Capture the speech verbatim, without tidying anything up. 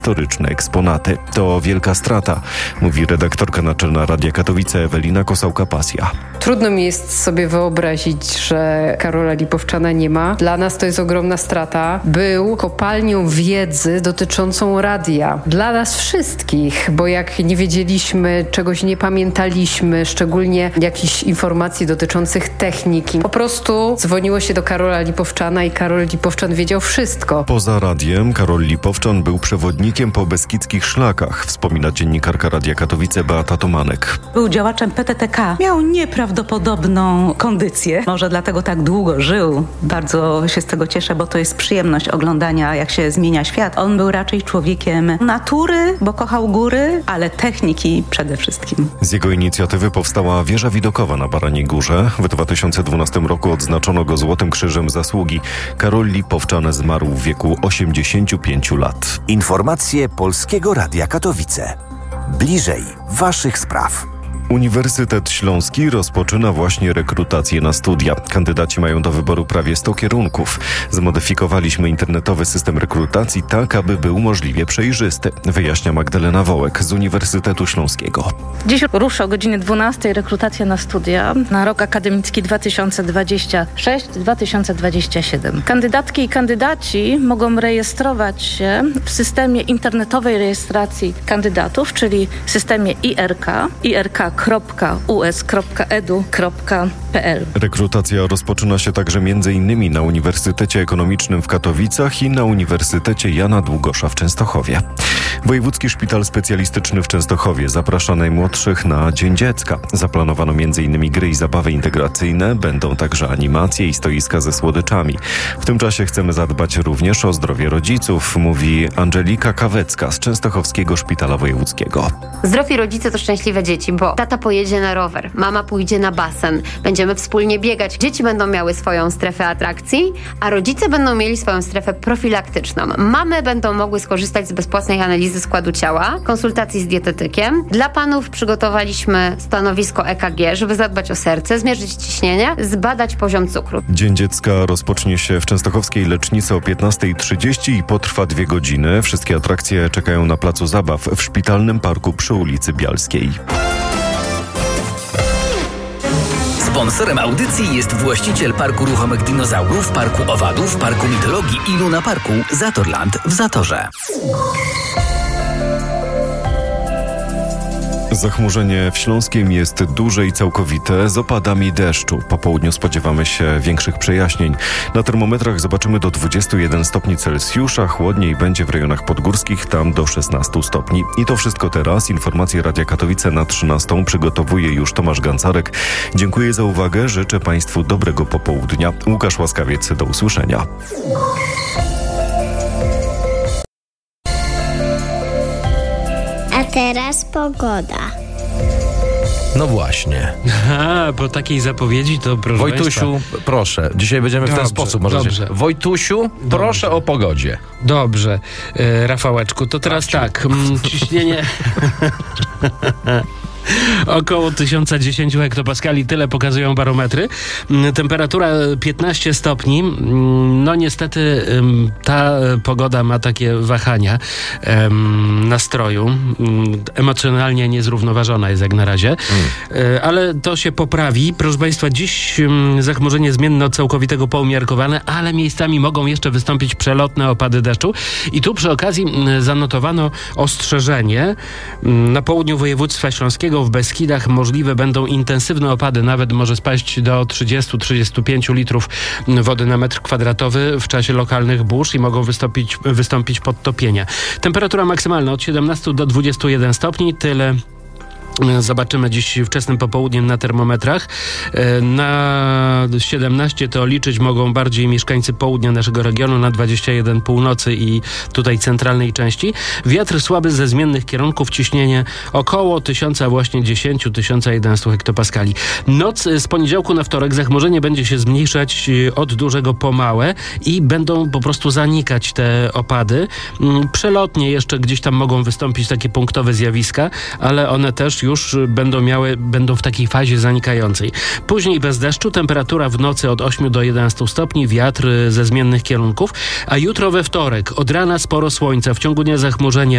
historyczne eksponaty. To wielka strata, mówi redaktorka naczelna Radia Katowice Ewelina Kosałka-Pasja. Trudno mi jest sobie wyobrazić, że Karola Lipowczana nie ma. Dla nas to jest ogromna strata. Był kopalnią wiedzy dotyczącą radia. Dla nas wszystkich, bo jak nie wiedzieliśmy, czegoś nie pamiętaliśmy, szczególnie jakichś informacji dotyczących techniki, po prostu dzwoniło się do Karola Lipowczana i Karol Lipowczan wiedział wszystko. Poza radiem Karol Lipowczan był przewodnikiem po beskidzkich szlakach, wspomina dziennikarka Radia Katowice Beata Tomanek. Był działaczem P T T K. Miał nieprawdopodobną kondycję. Może dlatego tak długo żył. Bardzo się z tego cieszę, bo to jest przyjemność oglądania, jak się zmienia świat. On był raczej człowiekiem natury, bo kochał góry, ale techniki przede wszystkim. Z jego inicjatywy powstała wieża widokowa na Baraniej Górze. W dwa tysiące dwunastym roku odznaczono go Złotym Krzyżem Zasługi. Karol Lipowczan zmarł w wieku osiemdziesięciu pięciu lat. Informacje Polskiego Radia Katowice. Bliżej waszych spraw. Uniwersytet Śląski rozpoczyna właśnie rekrutację na studia. Kandydaci mają do wyboru prawie sto kierunków. Zmodyfikowaliśmy internetowy system rekrutacji tak, aby był możliwie przejrzysty, wyjaśnia Magdalena Wołek z Uniwersytetu Śląskiego. Dziś rusza o godzinie dwunastej rekrutacja na studia na rok akademicki dwa tysiące dwudziesty szósty dwa tysiące dwudziesty siódmy. Kandydatki i kandydaci mogą rejestrować się w systemie internetowej rejestracji kandydatów, czyli systemie I R K, I R K kropka u s kropka e d u kropka p l. Rekrutacja rozpoczyna się także m.in. na Uniwersytecie Ekonomicznym w Katowicach i na Uniwersytecie Jana Długosza w Częstochowie. Wojewódzki Szpital Specjalistyczny w Częstochowie zaprasza najmłodszych na Dzień Dziecka. Zaplanowano m.in. gry i zabawy integracyjne, będą także animacje i stoiska ze słodyczami. W tym czasie chcemy zadbać również o zdrowie rodziców, mówi Angelika Kawecka z Częstochowskiego Szpitala Wojewódzkiego. Zdrowi rodzice to szczęśliwe dzieci, bo tata pojedzie na rower, mama pójdzie na basen, będziemy wspólnie biegać. Dzieci będą miały swoją strefę atrakcji, a rodzice będą mieli swoją strefę profilaktyczną. Mamy będą mogły skorzystać z bezpłatnej analizy składu ciała, konsultacji z dietetykiem. Dla panów przygotowaliśmy stanowisko E K G, żeby zadbać o serce, zmierzyć ciśnienie, zbadać poziom cukru. Dzień Dziecka rozpocznie się w Częstochowskiej Lecznicy o piętnasta trzydzieści i potrwa dwie godziny. Wszystkie atrakcje czekają na placu zabaw w Szpitalnym Parku przy ulicy Bialskiej. Sponsorem audycji jest właściciel Parku Ruchomych Dinozaurów, Parku Owadów, Parku Mitologii i Luna Parku Zatorland w Zatorze. Zachmurzenie w Śląskiem jest duże i całkowite z opadami deszczu. Po południu spodziewamy się większych przejaśnień. Na termometrach zobaczymy do dwudziestu jeden stopni Celsjusza. Chłodniej będzie w rejonach podgórskich, tam do szesnastu stopni. I to wszystko teraz. Informacje Radia Katowice na trzynastą przygotowuje już Tomasz Gancarek. Dziękuję za uwagę. Życzę Państwu dobrego popołudnia. Łukasz Łaskawiec, do usłyszenia. A teraz pogoda. No właśnie. A, po takiej zapowiedzi to proszę Wojtusiu, Państwa. proszę. Dzisiaj będziemy Dobrze, w ten sposób. Możecie. dobrze. Wojtusiu, Dobrze. proszę o pogodzie. Dobrze, e, Rafałeczku, to teraz Babciu. tak. M, ciśnienie... Około tysiąc dziesięć hektopaskali, tyle pokazują barometry. Temperatura piętnaście stopni. No niestety ta pogoda ma takie wahania nastroju. Emocjonalnie niezrównoważona jest jak na razie. Mm. Ale to się poprawi. Proszę Państwa, dziś zachmurzenie zmienne od całkowitego poumiarkowane, ale miejscami mogą jeszcze wystąpić przelotne opady deszczu. I tu przy okazji zanotowano ostrzeżenie. Na południu województwa śląskiego w Beskidach możliwe będą intensywne opady, nawet może spaść do trzydziestu do trzydziestu pięciu litrów wody na metr kwadratowy w czasie lokalnych burz i mogą wystąpić, wystąpić podtopienia. Temperatura maksymalna od siedemnastu do dwudziestu jeden stopni, tyle zobaczymy dziś wczesnym popołudniem na termometrach. Na siedemnaście to liczyć mogą bardziej mieszkańcy południa naszego regionu, na dwadzieścia jeden północy i tutaj centralnej części. Wiatr słaby ze zmiennych kierunków, ciśnienie około tysiąca właśnie dziesięć do tysiąca jedenastu hektopaskali. Noc z poniedziałku na wtorek zachmurzenie będzie się zmniejszać od dużego po małe i będą po prostu zanikać te opady. Przelotnie jeszcze gdzieś tam mogą wystąpić takie punktowe zjawiska, ale one też już będą miały, będą w takiej fazie zanikającej. Później bez deszczu, temperatura w nocy od ośmiu do jedenastu stopni, wiatr ze zmiennych kierunków, a jutro we wtorek od rana sporo słońca, w ciągu dnia zachmurzenie